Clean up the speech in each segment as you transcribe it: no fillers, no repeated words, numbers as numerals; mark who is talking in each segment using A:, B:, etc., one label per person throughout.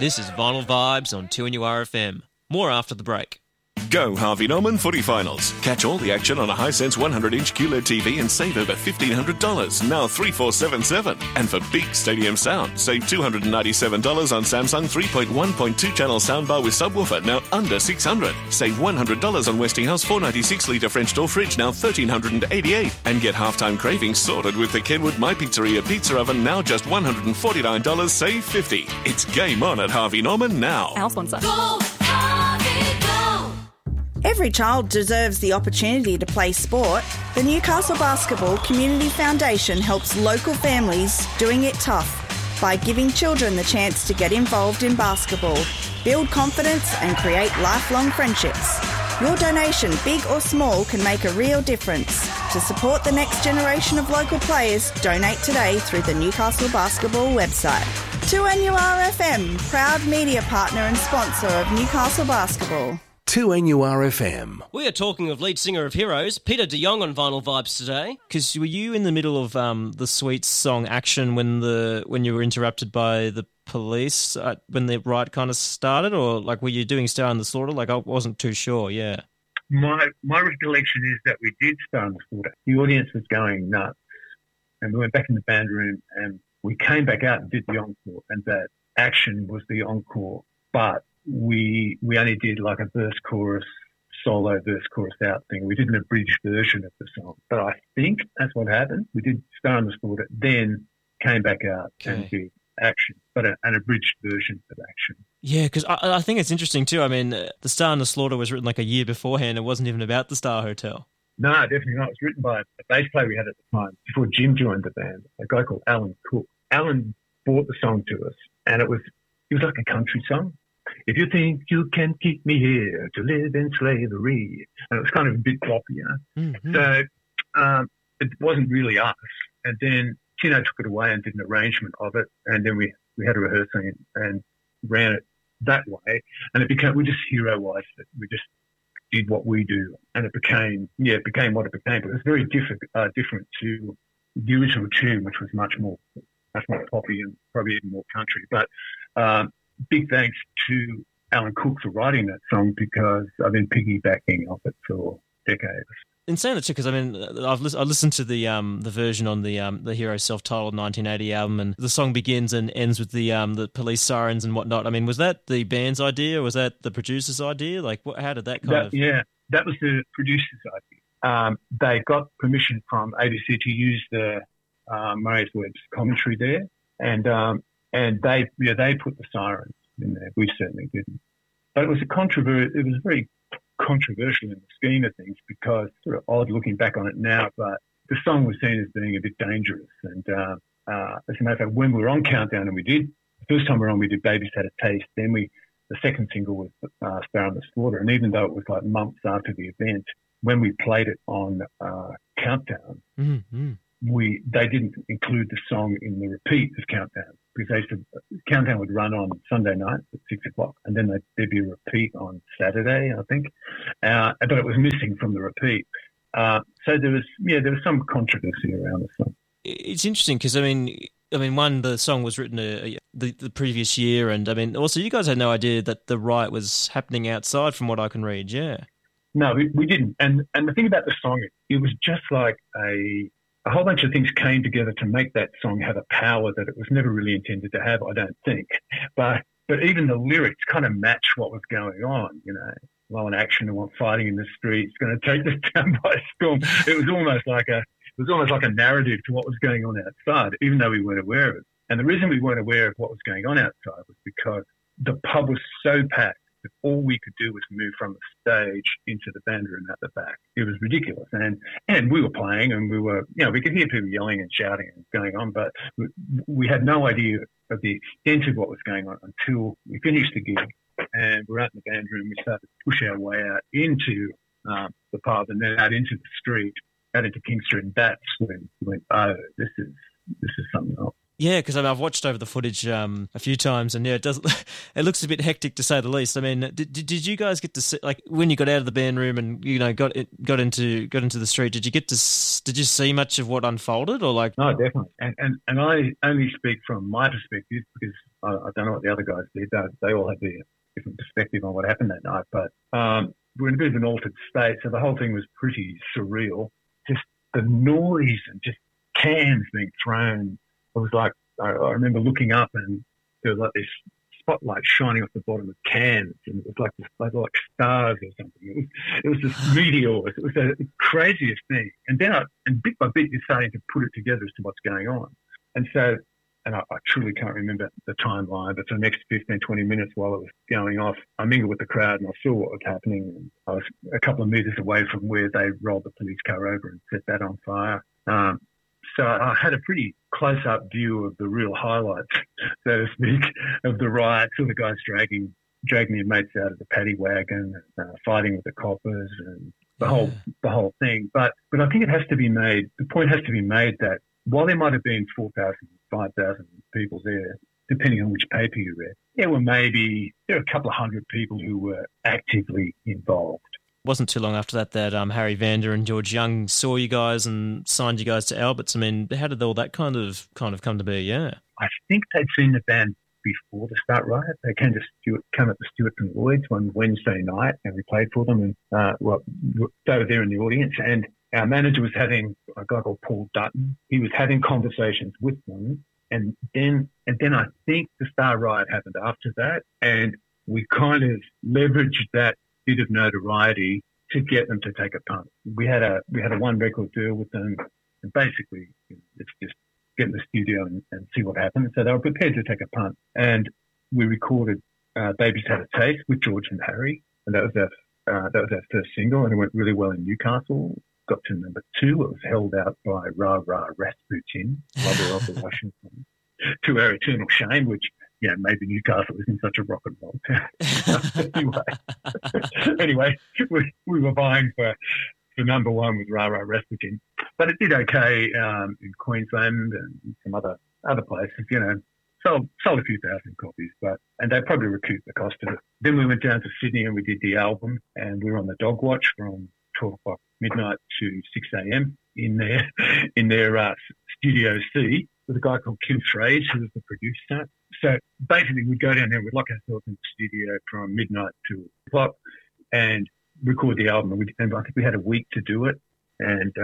A: This is Vinyl Vibes on 2NURFM. More after the break.
B: Go Harvey Norman Footy Finals. Catch all the action on a Hisense 100-inch QLED TV and save over $1,500, now $3,477. And for big stadium sound, save $297 on Samsung 3.1.2 channel soundbar with subwoofer, now under $600. Save $100 on Westinghouse 496-litre French door fridge, now $1,388. And get halftime cravings sorted with the Kenwood My Pizzeria pizza oven, now just $149, save $50. It's game on at Harvey Norman now.
C: Our sponsor.
D: Every child deserves the opportunity to play sport. The Newcastle Basketball Community Foundation helps local families doing it tough by giving children the chance to get involved in basketball, build confidence and create lifelong friendships. Your donation, big or small, can make a real difference. To support the next generation of local players, donate today through the Newcastle Basketball website. 2NURFM, proud media partner and sponsor of Newcastle Basketball.
E: 2NURFM.
A: We are talking of lead singer of Heroes, Peter de Jong, on Vinyl Vibes today. Because were you in the middle of the Sweets song Action when you were interrupted by the police when the riot kind of started, or like were you doing Star in the Slaughter? Like I wasn't too sure. Yeah.
F: My recollection is that we did Star in the Slaughter. The audience was going nuts, and we went back in the band room and we came back out and did the encore, and that Action was the encore, but we only did like a verse chorus solo verse chorus out thing. We did an abridged version of the song, but I think that's what happened. We did Star in the Slaughter, then came back out and did Action, but an abridged version of Action.
A: Yeah, because I think it's interesting too. I mean, the Star in the Slaughter was written like a year beforehand. It wasn't even about the Star Hotel.
F: No, definitely not. It was written by a bass player we had at the time before Jim joined the band, a guy called Alan Cook. Alan brought the song to us, and it was like a country song. If you think you can keep me here to live in slavery. And it was kind of a bit floppy, you know. Mm-hmm. So it wasn't really us. And then Tino took it away and did an arrangement of it. And then we had a rehearsing and ran it that way. And we just hero-ized it. We just did what we do. And it became what it became. But it was very different to the original tune, which was much more poppy and probably even more country. But big thanks to Alan Cook for writing that song, because I've been piggybacking off it for decades.
A: In saying that too, because I mean, I listened to the version on the Hero self-titled 1980 album, and the song begins and ends with the police sirens and whatnot. I mean, was that the band's idea, or was that the producer's idea? Like, how did that kind of? Yeah,
F: that was the producer's idea. They got permission from ABC to use the Murray's Webb's commentary there, and they put the sirens in there. We certainly didn't. But it was very controversial in the scheme of things, because sort of odd looking back on it now, but the song was seen as being a bit dangerous. And as a matter of fact, when we were on Countdown, and the first time we were on, we did Baby's Had a Taste. Then the second single was Star in the Slaughter. And even though it was like months after the event, when we played it on Countdown, they didn't include the song in the repeat of Countdown, because Countdown would run on Sunday night at 6 o'clock, and then there'd be a repeat on Saturday, I think. But it was missing from the repeat. So there was some controversy around the song.
A: It's interesting because, I mean, the song was written the previous year, and I mean, also you guys had no idea that the riot was happening outside, from what I can read. Yeah.
F: No, we didn't. And the thing about the song, it was just like a whole bunch of things came together to make that song have a power that it was never really intended to have, I don't think. But even the lyrics kind of match what was going on, you know. Law and action and fighting in the streets, going to take this town by storm. It was almost like a narrative to what was going on outside, even though we weren't aware of it. And the reason we weren't aware of what was going on outside was because the pub was so packed that all we could do was move from the stage into the band room at the back. It was ridiculous. And we were playing, and we could hear people yelling and shouting and going on, but we had no idea of the extent of what was going on until we finished the gig, and we're out in the band room. We started to push our way out into the pub, and then out into the street, out into King Street, and that's when we went, oh, this is something else.
A: Yeah, because I've watched over the footage a few times, and it looks a bit hectic to say the least. I mean, did you guys get to see, like, when you got out of the band room and got into the street? Did you see much of what unfolded, or like?
F: No, definitely. And I only speak from my perspective because I don't know what the other guys did. They all had their different perspective on what happened that night. But we're in a bit of an altered state, so the whole thing was pretty surreal. Just the noise and just cans being thrown. It was like, I remember looking up and there was like this spotlight shining off the bottom of cans, and it was like stars or something. It was just meteors. It was the craziest thing. And then bit by bit, you're starting to put it together as to what's going on. And so, and I truly can't remember the timeline, but for the next 15, 20 minutes while it was going off, I mingled with the crowd and I saw what was happening. And I was a couple of metres away from where they rolled the police car over and set that on fire. So I had a pretty close-up view of the real highlights, so to speak, of the riot. Saw the guys dragging their mates out of the paddy wagon, fighting with the coppers, and the whole thing. But I think it has to be made. The point has to be made that while there might have been 4,000, 5,000 people there, depending on which paper you read, there were a couple of hundred people who were actively involved.
A: Wasn't too long after that Harry Vander and George Young saw you guys and signed you guys to Alberts. I mean, how did all that kind of come to be? Yeah,
F: I think they'd seen the band before the Start Riot. They came up to Stuart and Lloyd's one Wednesday night, and we played for them. And they were there in the audience, and our manager was having a guy called Paul Dutton. He was having conversations with them, and then I think the Start Riot happened after that, and we kind of leveraged that bit of notoriety to get them to take a punt. We had a one record deal with them, and basically it's just get in the studio and see what happens. So they were prepared to take a punt, and we recorded "Baby's Had a Taste" with George and Harry, and that was our first single, and it went really well in Newcastle. Got to number 2. It was held out by Ra Ra Rasputin, lover of the Russian song, to our eternal shame, which, maybe Newcastle isn't such a rock and roll town. Anyway, we were vying for number 1 with Ra Ra Rasputin. But it did okay in Queensland and some other places, sold a few thousand copies, and they probably recouped the cost of it. Then we went down to Sydney and we did the album, and we were on the dog watch from 12 o'clock midnight to 6 a.m. in their Studio C with a guy called Kim Fraze, who was the producer. So basically we'd go down there, we'd lock ourselves in the studio from midnight to o'clock and record the album. And I think we had a week to do it. And,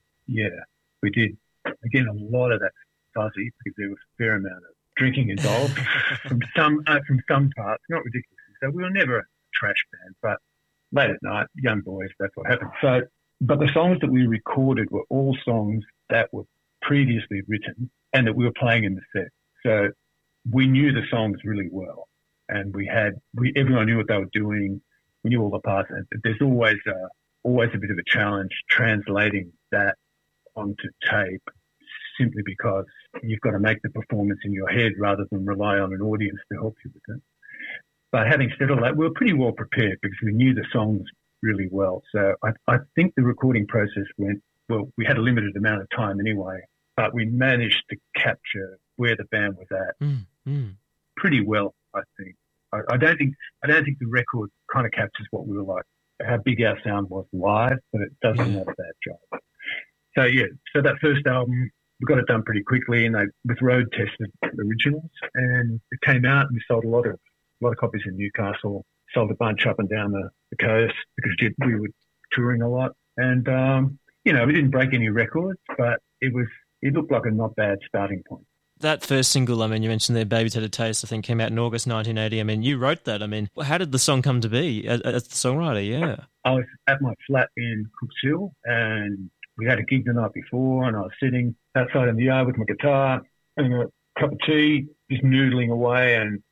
F: we did, again, a lot of that fuzzy because there was a fair amount of drinking involved from some parts, not ridiculously. So we were never a trash band, but late at night, young boys, that's what happened. So, but the songs that we recorded were all songs that were previously written and that we were playing in the set. So we knew the songs really well, and everyone knew what they were doing. We knew all the parts, and there's always a bit of a challenge translating that onto tape, simply because you've got to make the performance in your head rather than rely on an audience to help you with it. But having said all that, we were pretty well prepared because we knew the songs really well. So I think the recording process went well. We had a limited amount of time anyway, but we managed to capture where the band was at pretty well, I think. I don't think the record kind of captures what we were like, how big our sound was live, but it doesn't have that job. So so that first album, we got it done pretty quickly, and they with road tested originals, and it came out, and we sold a lot of copies in Newcastle, sold a bunch up and down the coast because we were touring a lot, and we didn't break any records, but it looked like a not bad starting point.
A: That first single, I mean, you mentioned there, Baby's Had a Taste, I think came out in August 1980. I mean, you wrote that. I mean, how did the song come to be as the songwriter? Yeah.
F: I was at my flat in Cooks Hill, and we had a gig the night before, and I was sitting outside in the yard with my guitar, having a cup of tea, just noodling away, and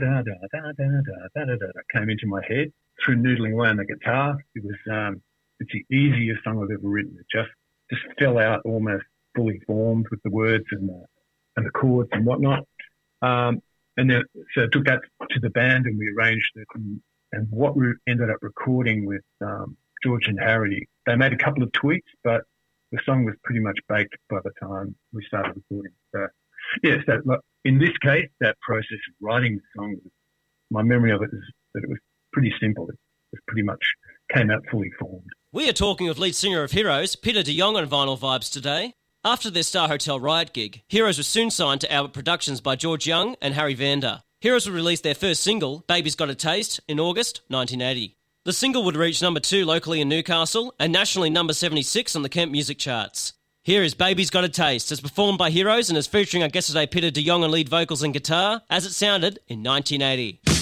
F: da-da-da-da-da-da-da-da came into my head through noodling away on the guitar. It was it's the easiest song I've ever written. It just fell out almost fully formed with the words and the chords and whatnot. And then so I took that to the band and we arranged it. And what we ended up recording with George and Harry, they made a couple of tweaks, but the song was pretty much baked by the time we started recording. So, Yes, in this case, that process of writing the song, my memory of it is that it was pretty simple. It pretty much came out fully formed.
A: We are talking with lead singer of Heroes, Peter de Jong, on Vinyl Vibes today. After their Star Hotel Riot gig, Heroes was soon signed to Albert Productions by George Young and Harry Vander. Heroes would release their first single, Baby's Got a Taste, in August 1980. The single would reach number 2 locally in Newcastle and nationally number 76 on the Kent Music Charts. Here is Baby's Got a Taste, as performed by Heroes and as featuring our guest today Peter de Jong on lead vocals and guitar, as it sounded in 1980.